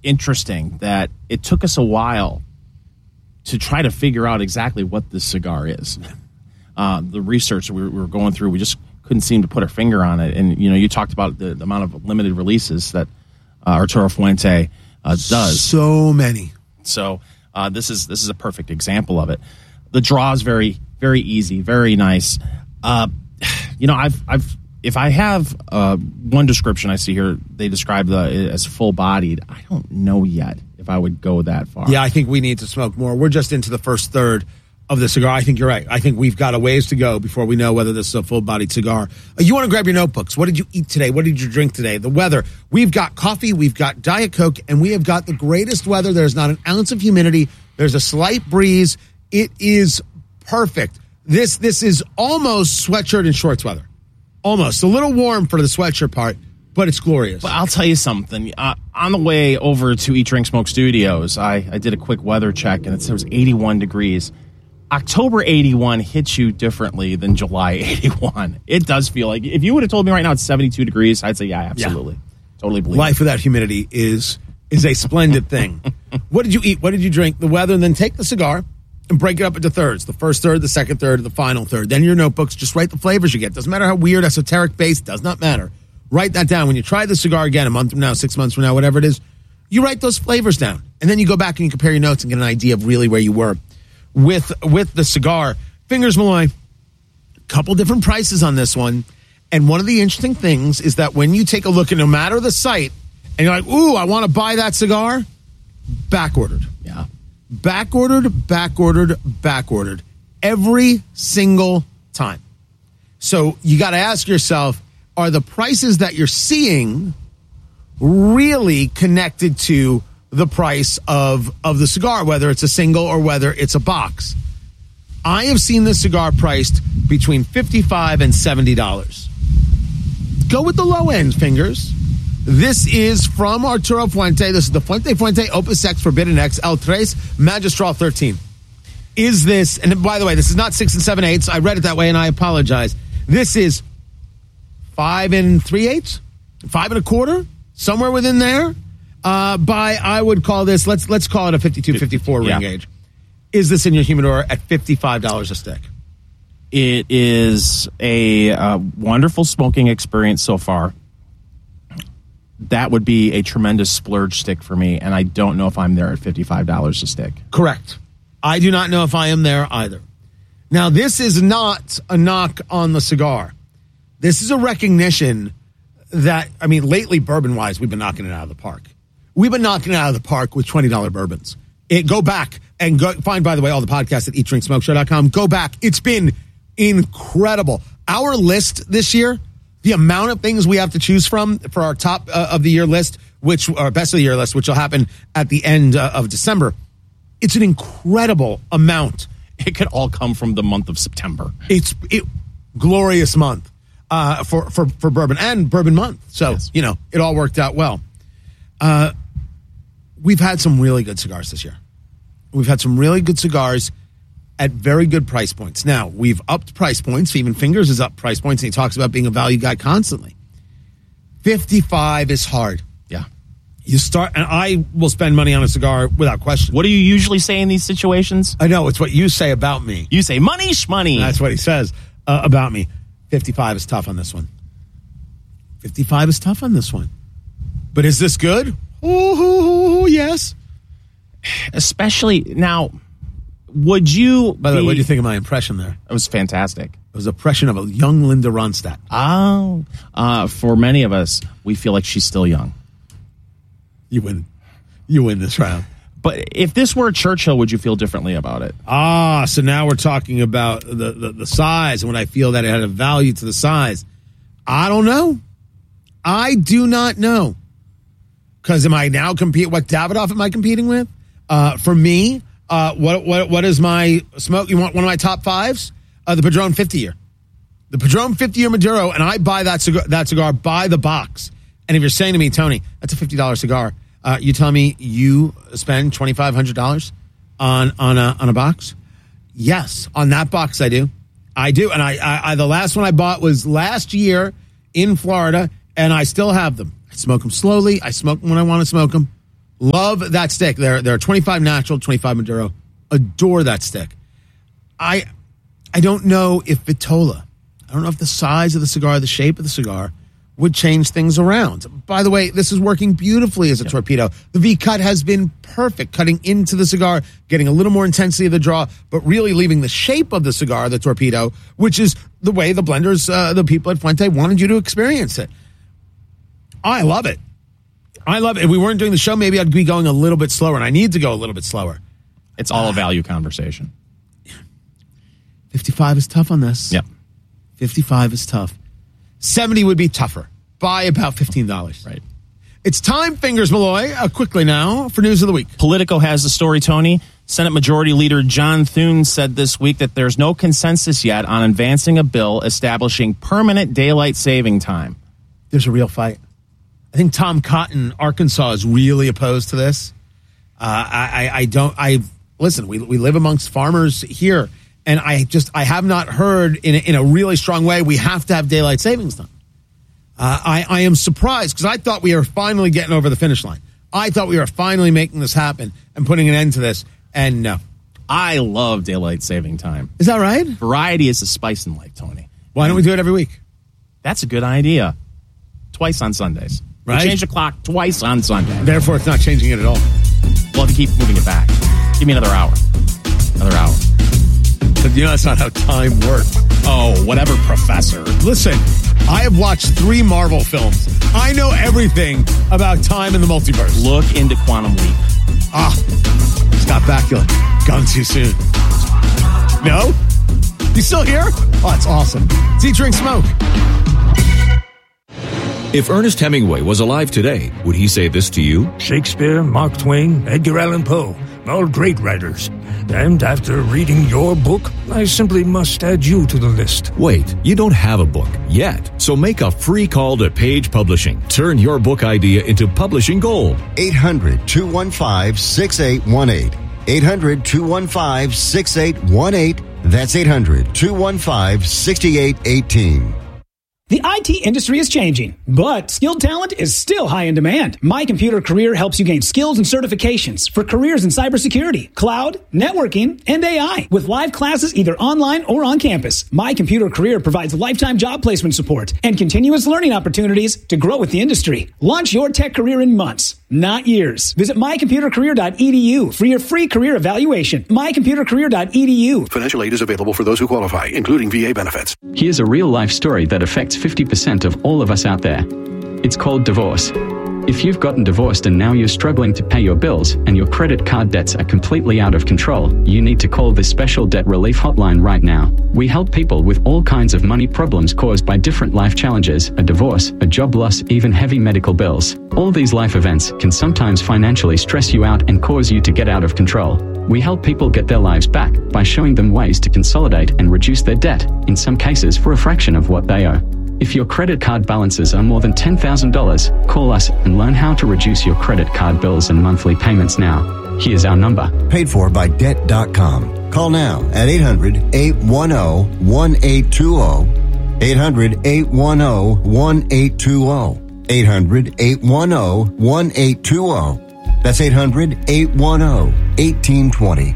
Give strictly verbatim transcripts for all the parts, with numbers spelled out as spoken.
interesting that it took us a while to try to figure out exactly what this cigar is. Uh, the research we were, we were going through, we just couldn't seem to put our finger on it. And, you know, you talked about the, the amount of limited releases that uh, Arturo Fuente uh, does. So many. So uh, this is this is a perfect example of it. The draw is very, very easy, very nice. Uh, you know, I've I've if I have uh, one description I see here, they describe the as full-bodied. I don't know yet if I would go that far. Yeah, I think we need to smoke more. We're just into the first third of the cigar. I think you're right. I think we've got a ways to go before we know whether this is a full-bodied cigar. Uh, you want to grab your notebooks. What did you eat today? What did you drink today? The weather. We've got coffee. We've got Diet Coke. And we have got the greatest weather. There's not an ounce of humidity. There's a slight breeze. It is perfect. This, this is almost sweatshirt and shorts weather. Almost. A little warm for the sweatshirt part, but it's glorious. Well, I'll tell you something. Uh, on the way over to Eat, Drink, Smoke Studios, I, I did a quick weather check, and it says eighty-one degrees. October eighty-one hits you differently than July eighty-one. It does feel like, if you would have told me right now it's seventy-two degrees, I'd say, yeah, absolutely. Yeah. Totally believe Life it. without humidity is is a splendid thing. What did you eat? What did you drink? The weather, and then take the cigar and break it up into thirds. The first third, the second third, the final third. Then your notebooks, just write the flavors you get. Doesn't matter how weird, esoteric, based, does not matter. Write that down. When you try the cigar again, a month from now, six months from now, whatever it is, you write those flavors down. And then you go back and you compare your notes and get an idea of really where you were with with the cigar. Fingers Malloy, a couple different prices on this one. And one of the interesting things is that when you take a look at no matter the site, and you're like, ooh, I want to buy that cigar, back ordered. Yeah. Back ordered, back ordered, back ordered. Every single time. So you got to ask yourself, are the prices that you're seeing really connected to the price of, of the cigar, whether it's a single or whether it's a box? I have seen this cigar priced between fifty-five dollars and seventy dollars. Go with the low end, fingers. This is from Arturo Fuente. This is the Fuente Fuente Opus X Forbidden X El Tres Magistral thirteen. Is this, and by the way, this is not six and seven eighths. I read it that way and I apologize. This is five and three eighths, five and a quarter, somewhere within there. Uh, by, I would call this, let's let's call it a fifty-two fifty-four ring yeah. gauge. Is this in your humidor at fifty-five dollars a stick? It is a uh, wonderful smoking experience so far. That would be a tremendous splurge stick for me, and I don't know if I'm there at fifty-five dollars a stick. Correct. I do not know if I am there either. Now, this is not a knock on the cigar. This is a recognition that, I mean, lately, bourbon-wise, we've been knocking it out of the park. We've been knocking it out of the park with twenty dollars bourbons. It, go back and go find, by the way, all the podcasts at eat drink smoke show dot com. Go back. It's been incredible. Our list this year, the amount of things we have to choose from for our top uh, of the year list, which our best of the year list, which will happen at the end uh, of December. It's an incredible amount. It could all come from the month of September. It's it glorious month uh, for, for, for bourbon and bourbon month. So, yes. you know, it all worked out well. Uh, we've had some really good cigars this year. We've had some really good cigars at very good price points. Now, we've upped price points. Even Fingers is up price points, and he talks about being a value guy constantly. fifty-five is hard. Yeah. You start, and I will spend money on a cigar without question. What do you usually say in these situations? I know, it's what you say about me. You say, money shmoney. That's what he says uh, about me. fifty-five is tough on this one. fifty-five is tough on this one. But is this good? Oh, yes. Especially now, would you... By the way, what do you think of my impression there? It was fantastic. It was an impression of a young Linda Ronstadt. Oh. Uh, for many of us, we feel like she's still young. You win. You win this round. But if this were Churchill, would you feel differently about it? Ah, so now we're talking about the, the, the size and when I feel that it had a value to the size. I don't know. I do not know. Because am I now compete? What Davidoff am I competing with? Uh, for me, uh, what what what is my smoke? You want one of my top fives? Uh, the Padron fifty year, the Padron fifty year Maduro, and I buy that cigar that cigar by the box. And if you're saying to me, Tony, that's a fifty dollar cigar, uh, you tell me you spend twenty five hundred dollars on on a on a box? Yes, on that box I do, I do. And I, I, I the last one I bought was last year. In Florida, and I still have them. I smoke them slowly. I smoke them when I want to smoke them. Love that stick. They're, they're twenty-five natural, twenty-five Maduro. Adore that stick. I I don't know if Vitola, I don't know if the size of the cigar, the shape of the cigar would change things around. By the way, this is working beautifully as a yep. torpedo. The V-cut has been perfect, cutting into the cigar, getting a little more intensity of the draw, but really leaving the shape of the cigar, the torpedo, which is the way the blenders, uh, the people at Fuente wanted you to experience it. I love it. I love it. If we weren't doing the show, maybe I'd be going a little bit slower, and I need to go a little bit slower. It's all a value conversation. fifty-five is tough on this. Yep. fifty-five is tough. seventy would be tougher by about fifteen dollars. Right. It's time, Fingers Malloy, uh, quickly now for News of the Week. Politico has the story, Tony. Senate Majority Leader John Thune said this week that there's no consensus yet on advancing a bill establishing permanent daylight saving time. There's a real fight. I think Tom Cotton, Arkansas, is really opposed to this. Uh, I, I, I don't, I, listen, we, we live amongst farmers here, and I just, I have not heard in a, in a really strong way, we have to have daylight savings time. Uh, I, I am surprised because I thought we were finally getting over the finish line. I thought we were finally making this happen and putting an end to this, and no. I love daylight saving time. Is that right? Variety is the spice in life, Tony. Why don't we do it every week? That's a good idea. Twice on Sundays. Right? We change the clock twice on Sunday. Therefore, it's not changing it at all. We'll have to keep moving it back. Give me another hour. Another hour. But you know, that's not how time works. Oh, whatever, professor. Listen, I have watched three Marvel films. I know everything about time in the multiverse. Look into Quantum Leap. Ah, Scott Bakula. Gone too soon. No? You still here? Oh, that's awesome. It's Eat, Drink, Smoke. If Ernest Hemingway was alive today, would he say this to you? Shakespeare, Mark Twain, Edgar Allan Poe, all great writers. And after reading your book, I simply must add you to the list. Wait, you don't have a book yet, so make a free call to Page Publishing. Turn your book idea into publishing gold. eight hundred, two one five, six eight one eight. eight hundred, two one five, six eight one eight. That's eight hundred, two one five, six eight one eight. The I T industry is changing, but skilled talent is still high in demand. My Computer Career helps you gain skills and certifications for careers in cybersecurity, cloud, networking, and A I with live classes either online or on campus. My Computer Career provides lifetime job placement support and continuous learning opportunities to grow with the industry. Launch your tech career in months, not years. Visit my computer career dot e d u for your free career evaluation. my computer career dot e d u. Financial aid is available for those who qualify, including V A benefits. Here's a real-life story that affects fifty percent of all of us out there. It's called divorce. If you've gotten divorced and now you're struggling to pay your bills and your credit card debts are completely out of control, you need to call this special debt relief hotline right now. We help people with all kinds of money problems caused by different life challenges, a divorce, a job loss, even heavy medical bills. All these life events can sometimes financially stress you out and cause you to get out of control. We help people get their lives back by showing them ways to consolidate and reduce their debt, in some cases for a fraction of what they owe. If your credit card balances are more than ten thousand dollars, call us and learn how to reduce your credit card bills and monthly payments now. Here's our number. Paid for by debt dot com. Call now at eight hundred, eight one zero, one eight two zero. eight hundred, eight one zero, one eight two zero. eight hundred, eight one zero, one eight two zero. That's eight hundred, eight one zero, one eight two zero.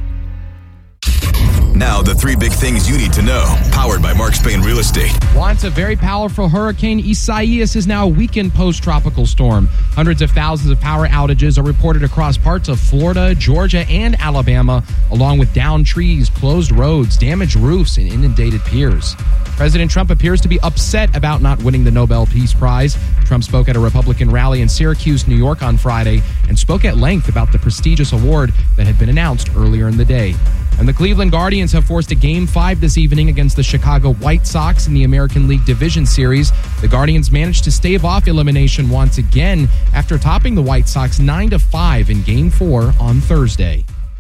Now, the three big things you need to know, powered by Mark Spain Real Estate. Once a very powerful hurricane, Isaias is now a weakened post-tropical storm. Hundreds of thousands of power outages are reported across parts of Florida, Georgia, and Alabama, along with downed trees, closed roads, damaged roofs, and inundated piers. President Trump appears to be upset about not winning the Nobel Peace Prize. Trump spoke at a Republican rally in Syracuse, New York on Friday and spoke at length about the prestigious award that had been announced earlier in the day. And the Cleveland Guardians have forced a Game five this evening against the Chicago White Sox in the American League Division Series. The Guardians managed to stave off elimination once again after topping the White Sox nine to five in Game four on Thursday.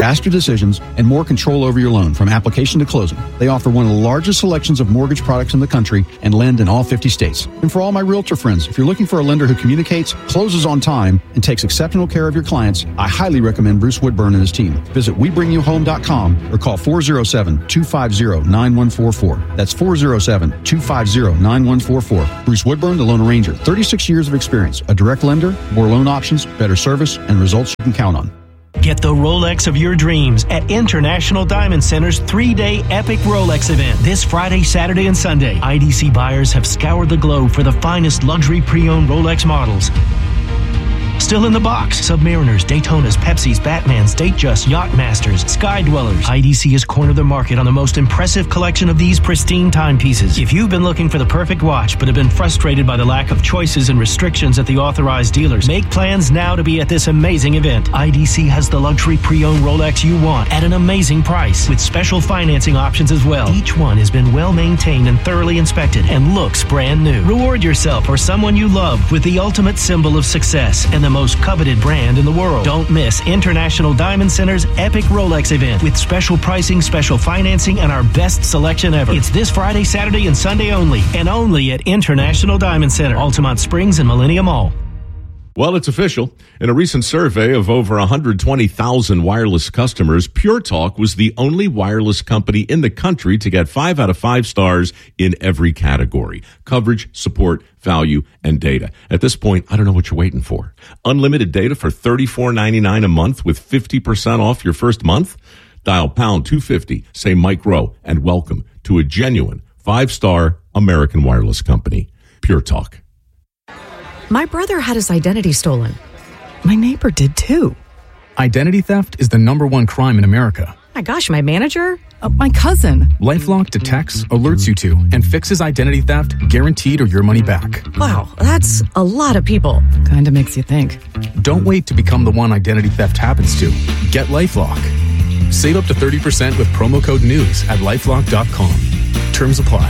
faster decisions, and more control over your loan from application to closing. They offer one of the largest selections of mortgage products in the country and lend in all fifty states. And for all my realtor friends, if you're looking for a lender who communicates, closes on time, and takes exceptional care of your clients, I highly recommend Bruce Woodburn and his team. Visit we bring you home dot com or call four oh seven, two five oh, nine one four four. That's four oh seven, two five oh, nine one four four. Bruce Woodburn, the loan arranger. thirty-six years of experience. A direct lender, more loan options, better service, and results you can count on. Get the Rolex of your dreams at International Diamond Center's three-day epic Rolex event. This Friday, Saturday, and Sunday, I D C buyers have scoured the globe for the finest luxury pre-owned Rolex models. Still in the box, Submariners, Daytonas, Pepsis, Batmans, Datejust, Yachtmasters, Sky Dwellers. I D C has cornered the market on the most impressive collection of these pristine timepieces. If you've been looking for the perfect watch but have been frustrated by the lack of choices and restrictions at the authorized dealers, make plans now to be at this amazing event. I D C has the luxury pre-owned Rolex you want at an amazing price with special financing options as well. Each one has been well maintained and thoroughly inspected and looks brand new. Reward yourself or someone you love with the ultimate symbol of success and the most coveted brand in the world. Don't miss International Diamond Center's epic Rolex event with special pricing, special financing, and our best selection ever. It's this Friday, Saturday, and Sunday only, and only at International Diamond Center, Altamont Springs and Millennium Mall. Well, it's official. In a recent survey of over one hundred twenty thousand wireless customers, Pure Talk was the only wireless company in the country to get five out of five stars in every category: coverage, support, value, and data. At this point, I don't know what you're waiting for. Unlimited data for thirty-four ninety-nine a month with fifty percent off your first month? Dial pound two fifty, say Mike Rowe, and welcome to a genuine five-star American wireless company. Pure Talk. My brother had his identity stolen. My neighbor did too. Identity theft is the number one crime in America. My gosh, my manager? Uh, my cousin. LifeLock detects, alerts you to, and fixes identity theft, guaranteed or your money back. Wow, that's a lot of people. Kinda makes you think. Don't wait to become the one identity theft happens to. Get LifeLock. Save up to thirty percent with promo code NEWS at lifelock dot com. Terms apply.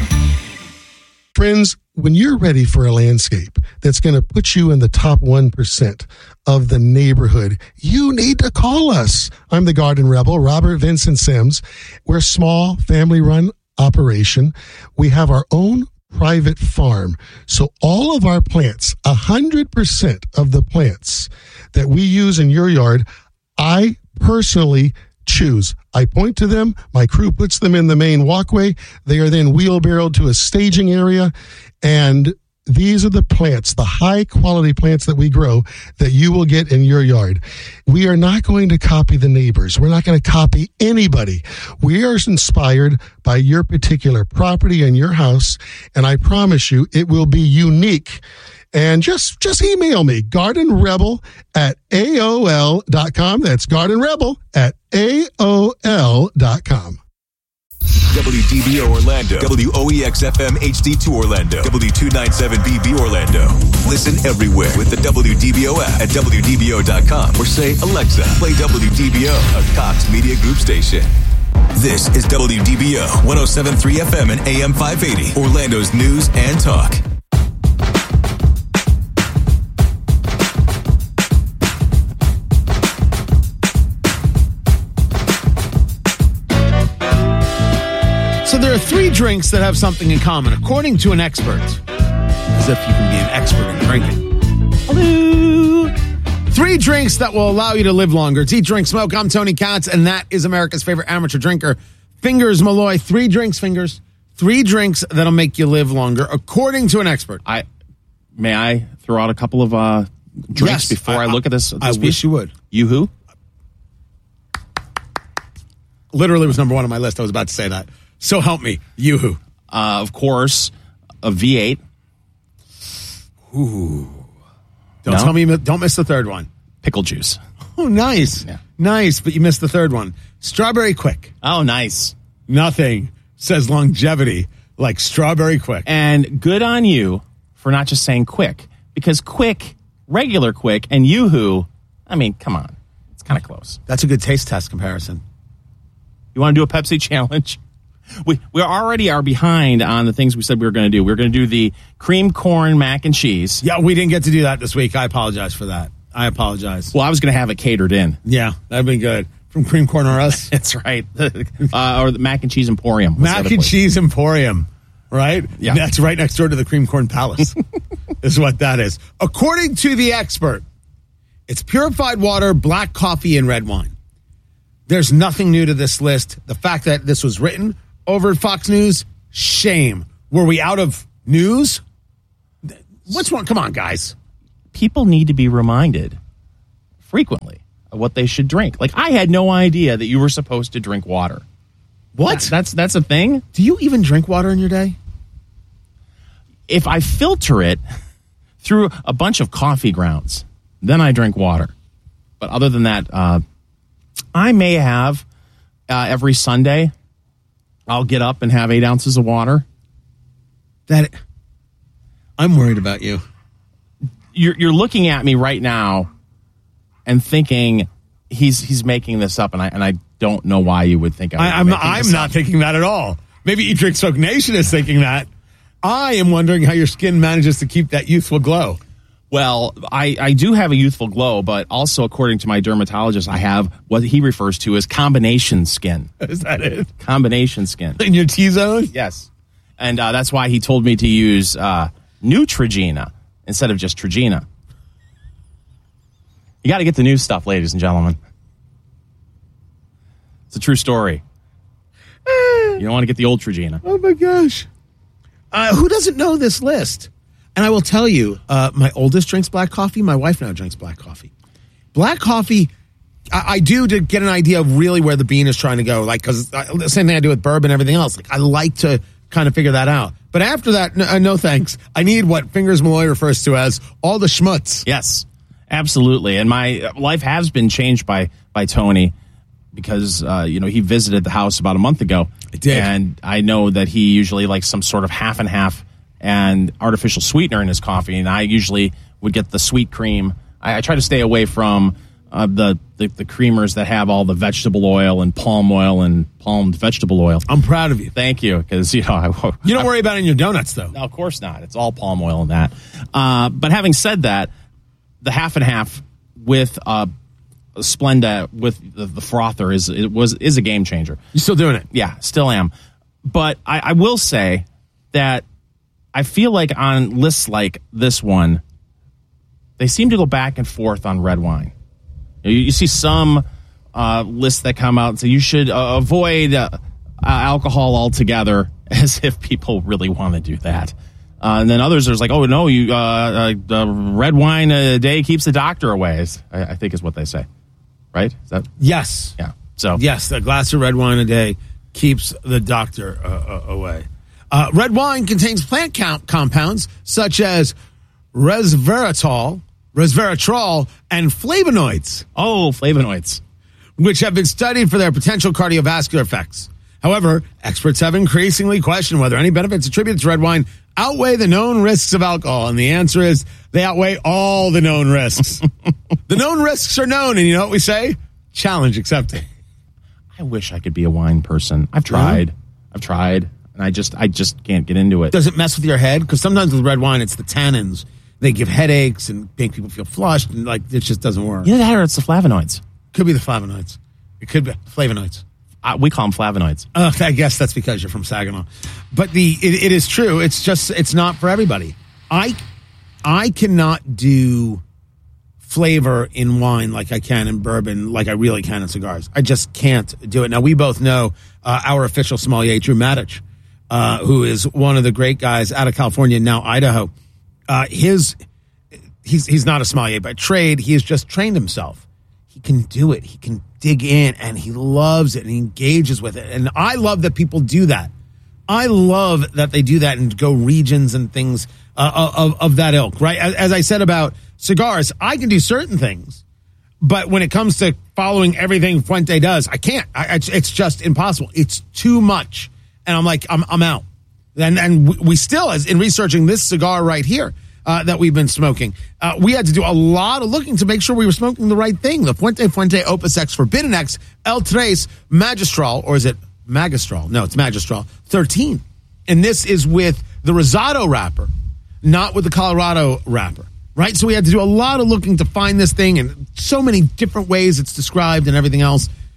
Friends, when you're ready for a landscape that's going to put you in the top one percent of the neighborhood, you need to call us. I'm the Garden Rebel, Robert Vincent Sims. We're a small family-run operation. We have our own private farm. So all of our plants, one hundred percent of the plants that we use in your yard, I personally choose. I point to them. My crew puts them in the main walkway. They are then wheelbarrowed to a staging area. And these are the plants, the high quality plants that we grow that you will get in your yard. We are not going to copy the neighbors. We're not going to copy anybody. We are inspired by your particular property and your house. And I promise you it will be unique. And just, just email me, gardenrebel at A O L dot com. That's gardenrebel at A O L dot com. W D B O Orlando, W O E X F M H D two Orlando, W two ninety-seven B B Orlando. Listen everywhere with the W D B O app at W D B O dot com or say, Alexa, play W D B O, a Cox Media Group station. This is W D B O one oh seven point three F M and A M five eighty, Orlando's news and talk. So there are three drinks that have something in common, according to an expert. As if you can be an expert in drinking. Hello. Three drinks that will allow you to live longer. It's Eat, Drink, Smoke. I'm Tony Katz, and that is America's favorite amateur drinker, Fingers Malloy. Three drinks, Fingers. Three drinks that'll make you live longer, according to an expert. I May I throw out a couple of uh, drinks Yes, before I, I look at this? this I piece? wish you would. You who? Literally was number one on my list. I was about to say that. So help me. Yoo-hoo. Uh, of course, a V eight. Ooh. Don't No? tell me, don't miss the third one. Pickle juice. Oh, nice. Yeah. Nice, but you missed the third one. Strawberry Quick. Oh, nice. Nothing says longevity like Strawberry Quick. And good on you for not just saying quick, because quick, regular quick, and Yoo-hoo, I mean, come on. It's kind of close. That's a good taste test comparison. You want to do a Pepsi challenge? We we already are behind on the things we said we were going to do. We were going to do the cream corn mac and cheese. Yeah, we didn't get to do that this week. I apologize for that. I apologize. Well, I was going to have it catered in. Yeah, that'd been good. from Cream Corn R Us. That's right. uh, or the Mac and Cheese Emporium. What's Mac and Cheese Emporium, right? Yeah. That's right next door to the Cream Corn Palace, is what that is. According to the expert, it's purified water, black coffee, and red wine. There's nothing new to this list. The fact that this was written over at Fox News, shame. Were we out of news? What's wrong? Come on, guys. People need to be reminded frequently of what they should drink. Like, I had no idea that you were supposed to drink water. What? That, that's that's a thing? Do you even drink water in your day? If I filter it through a bunch of coffee grounds, then I drink water. But other than that, uh, I may have uh, every Sunday, I'll get up and have eight ounces of water. That I'm worried about you. You're, you're looking at me right now and thinking he's he's making this up, and I and I don't know why you would think I would I, I'm be making I'm this not up. thinking that at all. Maybe Eat Drink Smoke Nation is thinking that. I am wondering how your skin manages to keep that youthful glow. Well, I, I do have a youthful glow, but also according to my dermatologist, I have what he refers to as combination skin. Is that it? Combination skin. In your T-zone? Yes. And uh, that's why he told me to use uh, Neutrogena instead of just Trogena. You got to get the new stuff, ladies and gentlemen. It's a true story. You don't want to get the old Trogena. Oh, my gosh. Uh, who doesn't know this list? And I will tell you, uh, my oldest drinks black coffee. My wife now drinks black coffee. Black coffee, I, I do to get an idea of really where the bean is trying to go. Like, because the same thing I do with bourbon and everything else. Like, I like to kind of figure that out. But after that, no, uh, no thanks. I need what Fingers Malloy refers to as all the schmutz. Yes, absolutely. And my life has been changed by by Tony because, uh, you know, he visited the house about a month ago. I did. And I know that he usually likes some sort of half and half and artificial sweetener in his coffee. And I usually would get the sweet cream. I, I try to stay away from uh, the, the, the creamers that have all the vegetable oil and palm oil and palmed vegetable oil. I'm proud of you. Thank you. Because, you know, I, you don't I, worry about it in your donuts, though. No, of course not. It's all palm oil in that. Uh, but having said that, the half and half with uh, Splenda with the, the frother is it was is a game changer. You still doing it? Yeah, still am. But I, I will say that I feel like on lists like this one, they seem to go back and forth on red wine. You, you see some uh, lists that come out and say you should uh, avoid uh, uh, alcohol altogether, as if people really want to do that. Uh, and then others are like, oh, no, you uh, uh, red wine a day keeps the doctor away, I, I think is what they say. Right? Is that? Yes. Yeah. So yes, a glass of red wine a day keeps the doctor uh, uh, away. Uh, red wine contains plant count compounds such as resveratrol, resveratrol, and flavonoids. Oh, flavonoids. Which have been studied for their potential cardiovascular effects. However, experts have increasingly questioned whether any benefits attributed to red wine outweigh the known risks of alcohol. And the answer is they outweigh all the known risks. The known risks are known, and you know what we say? Challenge accepted. I wish I could be a wine person. I've tried. Yeah. I've tried. And I just I just can't get into it. Does it mess with your head? Because sometimes with red wine, it's the tannins. They give headaches and make people feel flushed, and like it just doesn't work. Either that or it's the flavonoids. Could be the flavonoids. It could be flavonoids. Uh, we call them flavonoids. Uh, I guess that's because you're from Saginaw. But the it, it is true. It's just it's not for everybody. I I cannot do flavor in wine like I can in bourbon, like I really can in cigars. I just can't do it. Now, we both know uh, our official sommelier, Drew Matich, uh, who is one of the great guys out of California, now Idaho. Uh, his he's he's not a sommelier by trade. He has just trained himself. He can do it. He can dig in, and he loves it, and he engages with it. And I love that people do that. I love that they do that and go regions and things uh, of, of that ilk, right? As, as I said about cigars, I can do certain things, but when it comes to following everything Fuente does, I can't. I, it's just impossible. It's too much, and I'm like, I'm, I'm out. And and we still, as in researching this cigar right here uh, that we've been smoking, uh, we had to do a lot of looking to make sure we were smoking the right thing. The Fuente Fuente Opus X Forbidden X El Tres Magistral, or is it Magistral? No, it's Magistral thirteen. And this is with the Rosado wrapper, not with the Colorado wrapper, right? So we had to do a lot of looking to find this thing, and so many different ways it's described and everything else.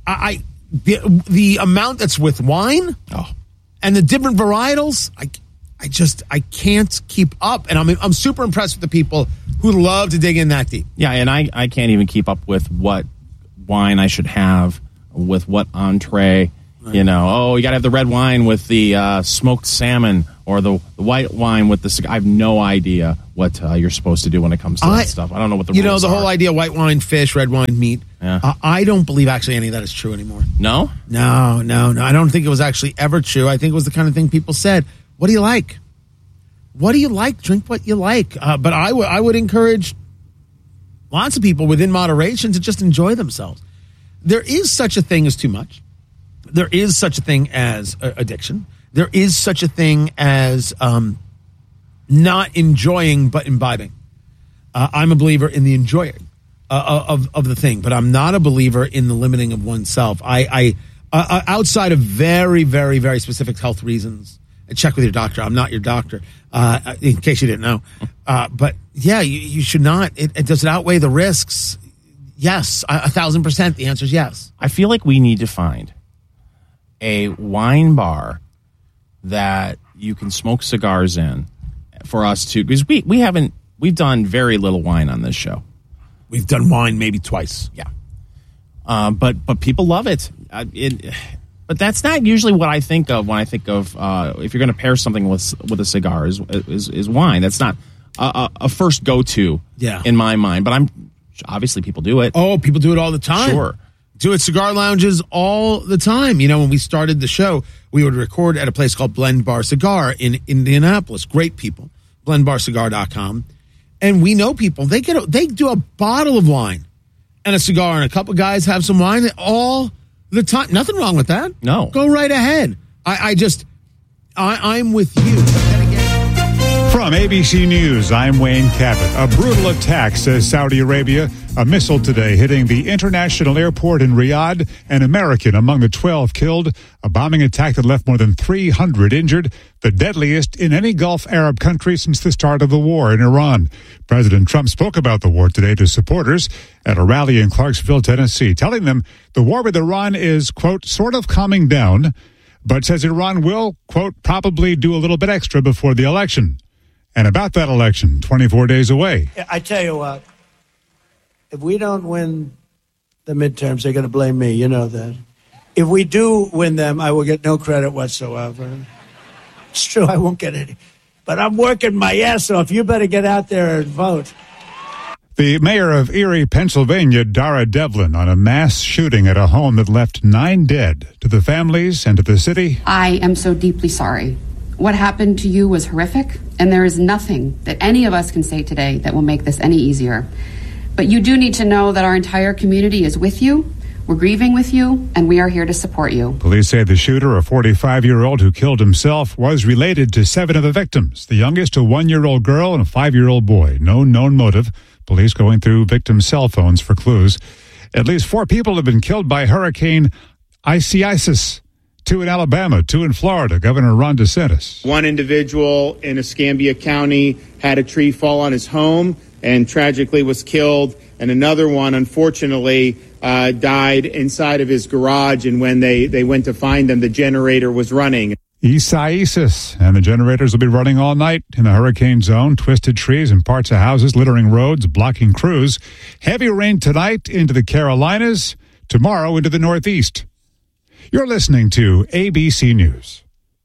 I, I the, the amount that's with wine oh. and the different varietals, I, I just I can't keep up. And I'm I'm super impressed with the people who love to dig in that deep. Yeah, and I, I can't even keep up with what wine I should have with what entree. Right. You know, oh, you got to have the red wine with the uh, smoked salmon or the, the white wine with the cigar. I have no idea what uh, you're supposed to do when it comes to I, that stuff. I don't know what the you rules know the are. whole idea: white wine, fish, red wine, meat. Yeah. Uh, I don't believe actually any of that is true anymore. No, no, no, no. I don't think it was actually ever true. I think it was the kind of thing people said. What do you like? What do you like? Drink what you like. Uh, but I would I would encourage lots of people within moderation to just enjoy themselves. There is such a thing as too much. There is such a thing as uh, addiction. There is such a thing as um, not enjoying but imbibing. Uh, I'm a believer in the enjoying uh, of of the thing, but I'm not a believer in the limiting of oneself. I, I uh, outside of very, very, very specific health reasons, check with your doctor. I'm not your doctor, uh, in case you didn't know. Uh, but yeah, you, you should not. It, it does it outweigh the risks? Yes, a, a thousand percent. The answer is yes. I feel like we need to find a wine bar that you can smoke cigars in for us to, because we, we haven't, we've done very little wine on this show. We've done wine maybe twice. Yeah. Um, but, but people love it. Uh, it. But that's not usually what I think of when I think of, uh, if you're going to pair something with, with a cigar is, is, is wine. That's not a, a first go-to yeah. in my mind, but I'm obviously people do it. Oh, people do it all the time. Sure. Do it cigar lounges all the time. You know, when we started the show, we would record at a place called Blend Bar Cigar in Indianapolis. Great people. blend bar cigar dot com. And we know people. They get a, they do a bottle of wine and a cigar, and a couple guys have some wine all the time. Nothing wrong with that. No. Go right ahead. I, I just, I, I'm with you. From A B C News, I'm Wayne Cabot. A brutal attack, says Saudi Arabia. A missile today hitting the international airport in Riyadh. An American among the twelve killed. A bombing attack that left more than three hundred injured. The deadliest in any Gulf Arab country since the start of the war in Iran. President Trump spoke about the war today to supporters at a rally in Clarksville, Tennessee, telling them the war with Iran is, quote, sort of calming down, but says Iran will, quote, probably do a little bit extra before the election. And about that election, twenty-four days away. I tell you what, if we don't win the midterms, they're going to blame me. You know that. If we do win them, I will get no credit whatsoever. It's true, I won't get any. But I'm working my ass off. You better get out there and vote. The mayor of Erie, Pennsylvania, Dara Devlin, on a mass shooting at a home that left nine dead. To the families and to the city, I am so deeply sorry. What happened to you was horrific, and there is nothing that any of us can say today that will make this any easier. But you do need to know that our entire community is with you, we're grieving with you, and we are here to support you. Police say the shooter, a forty-five-year-old who killed himself, was related to seven of the victims. The youngest, a one-year-old girl, and a five-year-old boy. No known motive. Police going through victims' cell phones for clues. At least four people have been killed by Hurricane Isaias. Two in Alabama, two in Florida. Governor Ron DeSantis. One individual in Escambia County had a tree fall on his home and tragically was killed. And another one, unfortunately, uh, died inside of his garage. And when they, they went to find him, the generator was running. Isaias, and the generators will be running all night in the hurricane zone. Twisted trees and parts of houses littering roads, blocking crews. Heavy rain tonight into the Carolinas, tomorrow into the Northeast. You're listening to A B C News.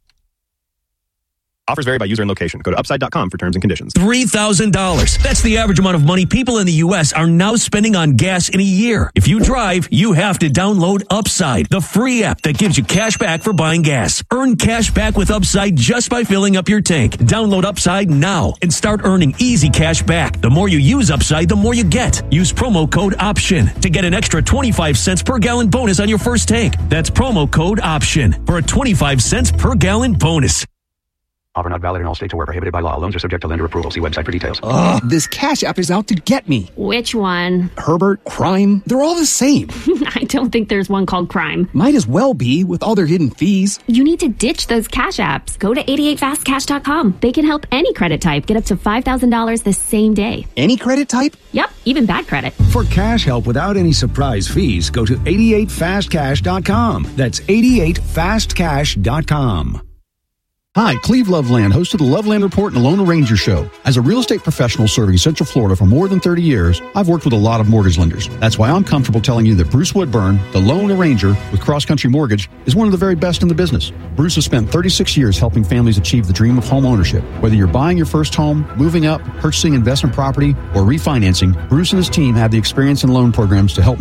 Offers vary by user and location. Go to upside dot com for terms and conditions. three thousand dollars. That's the average amount of money people in the U S are now spending on gas in a year. If you drive, you have to download Upside, the free app that gives you cash back for buying gas. Earn cash back with Upside just by filling up your tank. Download Upside now and start earning easy cash back. The more you use Upside, the more you get. Use promo code OPTION to get an extra twenty-five cents per gallon bonus on your first tank. That's promo code OPTION for a twenty-five cents per gallon bonus. Offer not valid in all states or where prohibited by law. Loans are subject to lender approval. See website for details. Ugh, this Cash App is out to get me. Which one? Herbert, Crime, they're all the same. I don't think there's one called Crime. Might as well be with all their hidden fees. You need to ditch those Cash Apps. Go to eighty-eight fast cash dot com. They can help any credit type get up to five thousand dollars the same day. Any credit type? Yep, even bad credit. For cash help without any surprise fees, go to eighty-eight fast cash dot com. That's eighty-eight fast cash dot com. Hi, Cleve Loveland, host of the Loveland Report and the Lone Ranger Show. As a real estate professional serving Central Florida for more than thirty years, I've worked with a lot of mortgage lenders. That's why I'm comfortable telling you that Bruce Woodburn, the Lone Ranger with Cross Country Mortgage, is one of the very best in the business. Bruce has spent thirty-six years helping families achieve the dream of home ownership. Whether you're buying your first home, moving up, purchasing investment property, or refinancing, Bruce and his team have the experience and loan programs to help